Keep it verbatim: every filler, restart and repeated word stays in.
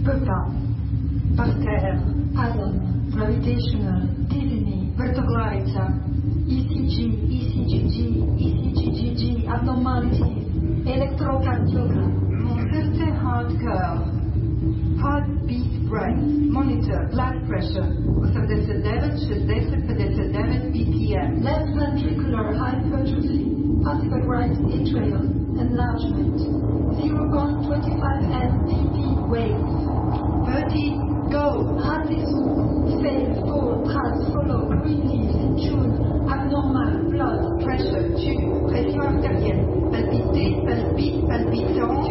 peut pas. Par terre, Adam, gravitational, dizzying, verteglarica, E C G, E C G G, E C G G G, abnormalities, electrocardiogram, mon certain heart curve, heartbeat breath, monitor, blood pressure, osiemdziesiąt dziewięć, sześćdziesiąt, pięćdziesiąt dziewięć B P M, left ventricular hypertrophy, passive right atrial, enlargement, zero point two five M V P waves, thirty, go, rendezvous, fail, fall, trace, follow, green leaves, June, abnormal, blood, pressure, tube, pression artérielle, palpité, palpite, palpitant,